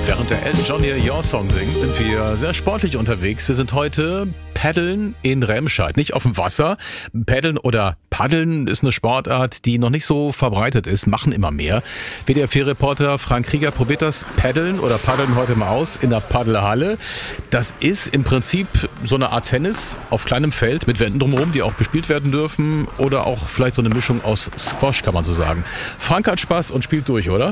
Während der Elton John hier Your Song singt, sind wir sehr sportlich unterwegs. Wir sind heute Paddeln in Remscheid, nicht auf dem Wasser. Paddeln oder Paddeln ist eine Sportart, die noch nicht so verbreitet ist, machen immer mehr. WDR-4-Reporter Frank Krieger probiert das Paddeln oder Paddeln heute mal aus in der Paddelhalle. Das ist im Prinzip so eine Art Tennis auf kleinem Feld mit Wänden drumherum, die auch bespielt werden dürfen, oder auch vielleicht so eine Mischung aus Squash, kann man so sagen. Frank hat Spaß und spielt durch, oder?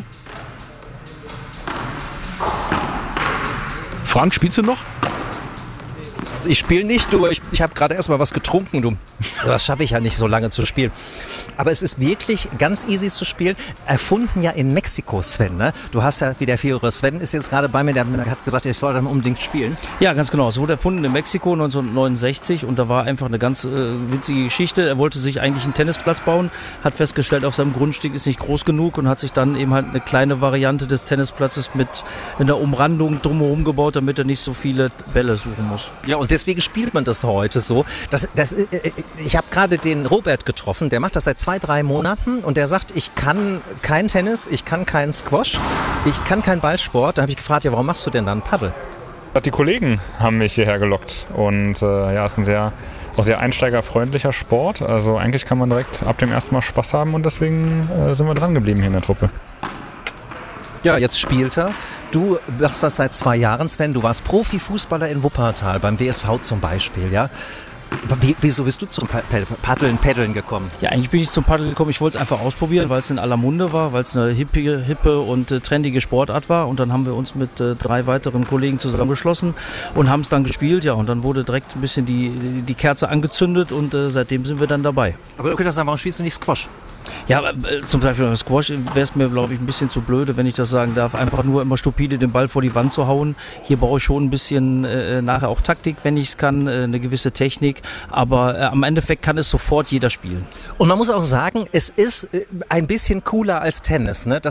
Frank, spielst du noch? Also ich spiele nicht, du. Ich habe gerade erst mal was getrunken, du. Das schaffe ich ja nicht so lange zu spielen. Aber es ist wirklich ganz easy zu spielen. Erfunden ja in Mexiko, Sven, ne? Du hast ja, wie der vierjährige Sven ist jetzt gerade bei mir, der hat gesagt, ich soll dann unbedingt spielen. Ja, ganz genau. Es wurde erfunden in Mexiko 1969 und da war einfach eine ganz witzige Geschichte. Er wollte sich eigentlich einen Tennisplatz bauen, hat festgestellt, auf seinem Grundstück ist nicht groß genug und hat sich dann eben halt eine kleine Variante des Tennisplatzes mit einer Umrandung drumherum gebaut, damit er nicht so viele Bälle suchen muss. Ja, und deswegen spielt man das heute so. Ich habe gerade den Robert getroffen, der macht das seit 2-3 Monaten und der sagt, ich kann kein Tennis, ich kann keinen Squash, ich kann keinen Ballsport. Da habe ich gefragt, ja, warum machst du denn dann Paddel? Die Kollegen haben mich hierher gelockt und es ist ein sehr einsteigerfreundlicher Sport. Also eigentlich kann man direkt ab dem ersten Mal Spaß haben und deswegen sind wir dran geblieben hier in der Truppe. Ja, jetzt spielt er. Du machst das seit 2 Jahren, Sven. Du warst Profifußballer in Wuppertal, beim WSV zum Beispiel, ja? Wieso bist du zum Paddeln gekommen? Ja, eigentlich bin ich zum Paddeln gekommen. Ich wollte es einfach ausprobieren, weil es in aller Munde war, weil es eine hippe und trendige Sportart war. Und dann haben wir uns mit 3 weiteren Kollegen zusammengeschlossen und haben es dann gespielt. Ja, und dann wurde direkt ein bisschen die Kerze angezündet und seitdem sind wir dann dabei. Aber du könntest sagen, warum spielst du nicht Squash? Ja, zum Beispiel beim Squash wäre es mir, glaube ich, ein bisschen zu blöde, wenn ich das sagen darf, einfach nur immer stupide den Ball vor die Wand zu hauen. Hier brauche ich schon ein bisschen nachher auch Taktik, wenn ich es kann, eine gewisse Technik. Aber am Endeffekt kann es sofort jeder spielen. Und man muss auch sagen, es ist ein bisschen cooler als Tennis, ne?